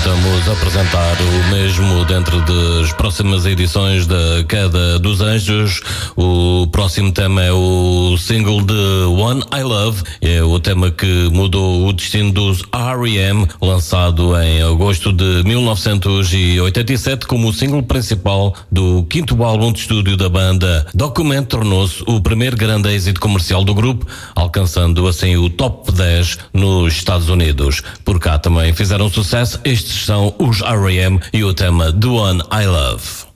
tentamos apresentar o mesmo dentro das próximas edições da Queda dos Anjos. O próximo tema é o single de One I Love, é o tema que mudou o destino dos R.E.M., lançado em agosto de 1987 como o single principal do quinto álbum de estúdio da banda. Document tornou-se o primeiro grande êxito comercial do grupo, alcançando assim o top 10 nos Estados Unidos. Por cá também fizeram sucesso. Estes são os R.E.M. e o tema The One I Love.